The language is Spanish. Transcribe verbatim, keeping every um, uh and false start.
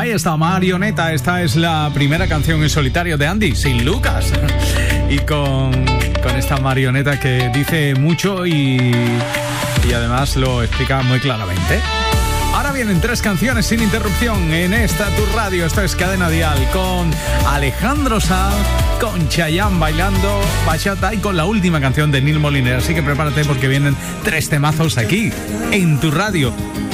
Ahí está, Marioneta. Esta es la primera canción en solitario de Andy, sin Lucas. Y con, con esta marioneta que dice mucho y, y además lo explica muy claramente. Ahora vienen tres canciones sin interrupción en esta tu radio. Esto es Cadena Dial con Alejandro Sanz, con Chayanne bailando bachata y con la última canción de Neil Moliner. Así que prepárate porque vienen tres temazos aquí en tu radio.